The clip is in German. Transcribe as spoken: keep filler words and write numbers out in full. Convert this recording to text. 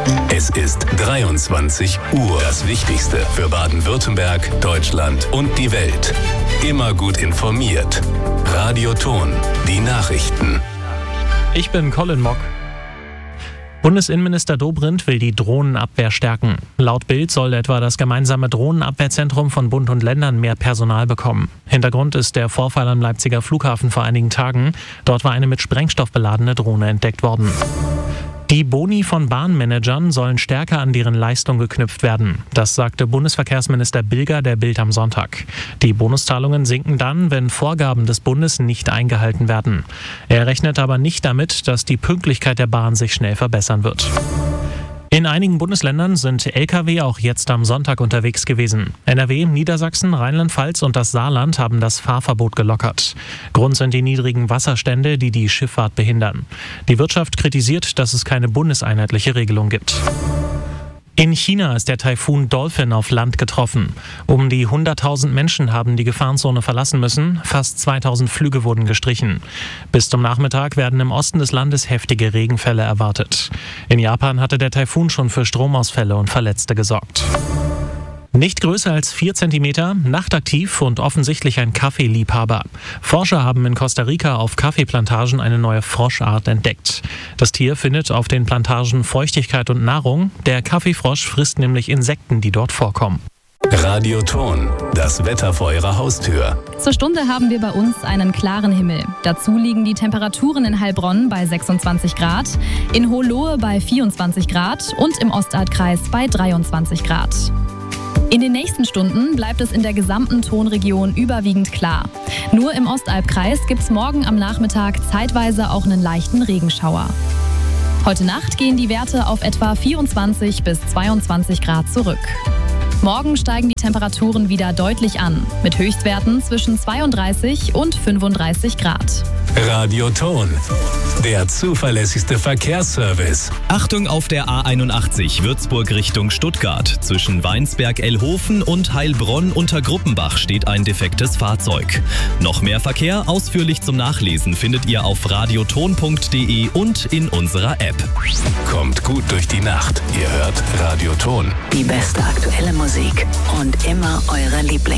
Es ist dreiundzwanzig Uhr. Das Wichtigste für Baden-Württemberg, Deutschland und die Welt. Immer gut informiert. Radio Ton, die Nachrichten. Ich bin Colin Mock. Bundesinnenminister Dobrindt will die Drohnenabwehr stärken. Laut Bild soll etwa das gemeinsame Drohnenabwehrzentrum von Bund und Ländern mehr Personal bekommen. Hintergrund ist der Vorfall am Leipziger Flughafen vor einigen Tagen. Dort war eine mit Sprengstoff beladene Drohne entdeckt worden. Die Boni von Bahnmanagern sollen stärker an deren Leistung geknüpft werden. Das sagte Bundesverkehrsminister Bilger der Bild am Sonntag. Die Bonuszahlungen sinken dann, wenn Vorgaben des Bundes nicht eingehalten werden. Er rechnet aber nicht damit, dass die Pünktlichkeit der Bahn sich schnell verbessern wird. In einigen Bundesländern sind L K W auch jetzt am Sonntag unterwegs gewesen. N R W, Niedersachsen, Rheinland-Pfalz und das Saarland haben das Fahrverbot gelockert. Grund sind die niedrigen Wasserstände, die die Schifffahrt behindern. Die Wirtschaft kritisiert, dass es keine bundeseinheitliche Regelung gibt. In China ist der Taifun Dolphin auf Land getroffen. Um die hunderttausend Menschen haben die Gefahrenzone verlassen müssen. Fast zweitausend Flüge wurden gestrichen. Bis zum Nachmittag werden im Osten des Landes heftige Regenfälle erwartet. In Japan hatte der Taifun schon für Stromausfälle und Verletzte gesorgt. Nicht größer als vier Zentimeter, nachtaktiv und offensichtlich ein Kaffeeliebhaber. Forscher haben in Costa Rica auf Kaffeeplantagen eine neue Froschart entdeckt. Das Tier findet auf den Plantagen Feuchtigkeit und Nahrung. Der Kaffeefrosch frisst nämlich Insekten, die dort vorkommen. Radio Ton, das Wetter vor Ihrer Haustür. Zur Stunde haben wir bei uns einen klaren Himmel. Dazu liegen die Temperaturen in Heilbronn bei sechsundzwanzig Grad, in Hohlohe bei vierundzwanzig Grad und im Ostalbkreis bei dreiundzwanzig Grad. In den nächsten Stunden bleibt es in der gesamten Tonregion überwiegend klar. Nur im Ostalbkreis gibt es morgen am Nachmittag zeitweise auch einen leichten Regenschauer. Heute Nacht gehen die Werte auf etwa vierundzwanzig bis zweiundzwanzig Grad zurück. Morgen steigen die Temperaturen wieder deutlich an, mit Höchstwerten zwischen zweiunddreißig und fünfunddreißig Grad. Radio Ton, der zuverlässigste Verkehrsservice. Achtung auf der A einundachtzig Würzburg Richtung Stuttgart. Zwischen Weinsberg-Elhofen und Heilbronn unter Gruppenbach steht ein defektes Fahrzeug. Noch mehr Verkehr ausführlich zum Nachlesen findet ihr auf radioton punkt de und in unserer App. Kommt gut durch die Nacht. Ihr hört Radio Ton. Die beste aktuelle Musik und immer eure Lieblings.